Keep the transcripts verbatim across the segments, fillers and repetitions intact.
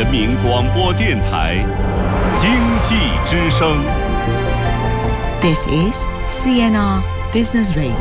人民广播电台经济之声。 This is C N R Business Radio。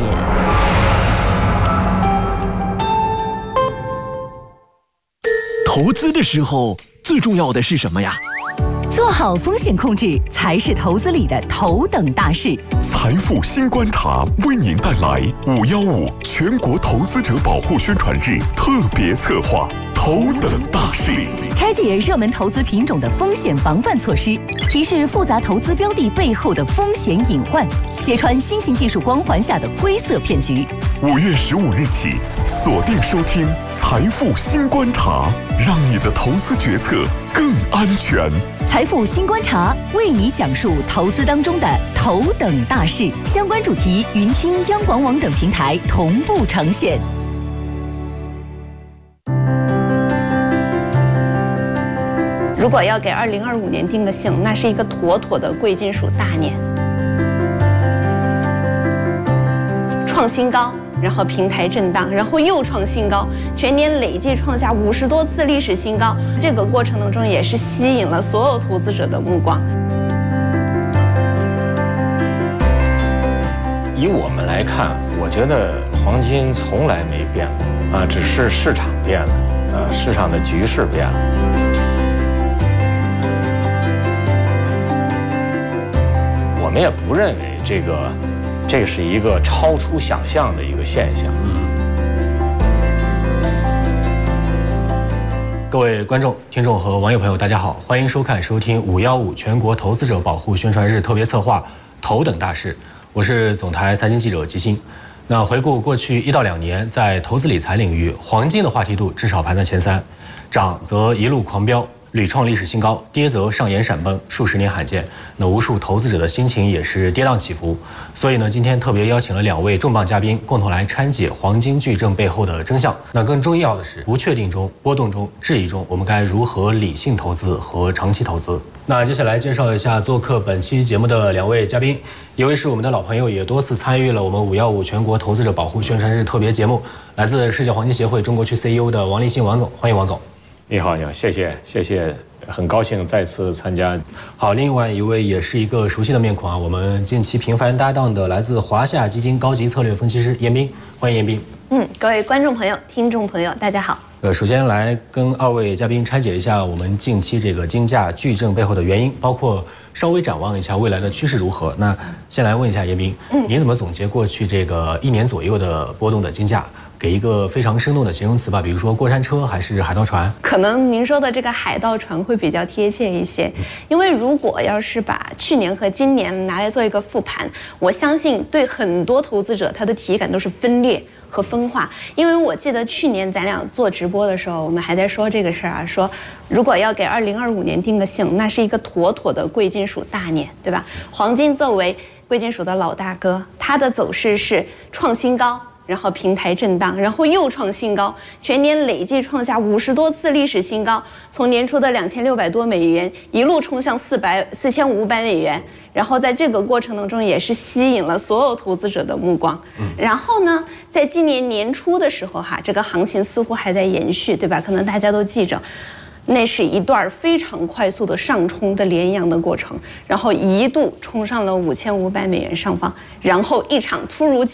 投资的时候，最重要的是什么呀？ 做好风险控制才是投资里的头等大事。 财富新观察为您带来五幺五全国投资者保护宣传日特别策划头等大事， 拆解热门投资品种的风险防范措施，提示复杂投资标的背后的风险隐患，揭穿新型技术光环下的灰色骗局。 五月十五日起，锁定收听财富新观察，让你的投资决策更安全。 财富新观察为你讲述投资当中的头等大事，相关主题云听央广网等平台同步呈现。 如果要给二零二五年定个性，那是一个妥妥的贵金属大年，创新高，然后平台震荡，然后又创新高，全年累计创下五十多次历史新高。这个过程当中也是吸引了所有投资者的目光。 以我们来看，我觉得黄金从来没变过啊，只是市场变了，啊，市场的局势变了。我们也不认为这个，这个是一个超出想象的一个现象。 各位观众、听众和网友朋友，大家好，欢迎收看、收听五幺五全国投资者保护宣传日特别策划头等大事，我是总台财经记者吉星。那回顾过去一到两年，在投资理财领域，黄金的话题度至少排在前三，涨则一路狂飙，屡创历史新高，跌则上演闪崩，数十年罕见。那无数投资者的心情也是跌宕起伏。所以呢，今天特别邀请了两位重磅嘉宾，共同来拆解黄金巨震背后的真相。那更重要的是，不确定中、波动中、质疑中，我们该如何理性投资和长期投资？那接下来介绍一下做客本期节目的两位嘉宾，一位是我们的老朋友，也多次参与了我们五幺五全国投资者保护宣传日特别节目，来自世界黄金协会中国区 C E O 的王立信王总，欢迎王总。 你好，你好，谢谢，谢谢，很高兴再次参加。 好，另外一位也是一个熟悉的面孔啊，我们近期频繁搭档的来自华夏基金高级策略分析师严彬，欢迎严彬。 嗯，各位观众朋友、听众朋友，大家好。 呃，首先来跟二位嘉宾拆解一下我们近期这个金价巨震背后的原因，包括稍微展望一下未来的趋势如何。那先来问一下严彬，嗯，你怎么总结过去这个一年左右的波动的金价？给一个非常生动的形容词吧，比如说过山车还是海盗船？ 可能您说的这个海盗船会比较贴切一些，因为如果要是把去年和今年拿来做一个复盘，我相信对很多投资者他的体感都是分裂和分化。因为我记得去年咱俩做直播的时候，我们还在说这个事儿啊，说如果要给二零二五年定个性，那是一个妥妥的贵金属大年，对吧？黄金作为贵金属的老大哥，它的走势是创新高，然后平台震荡，然后又创新高，全年累计创下五十多次历史新高，从年初的两千六百多美元一路冲向四百四千五百美元，然后在这个过程当中也是吸引了所有投资者的目光。然后呢，在今年年初的时候哈，这个行情似乎还在延续，对吧？可能大家都记着。那是一段非常快速的上冲的连阳的过程，然后一度冲上了五千五百美元上方，然后一场突如其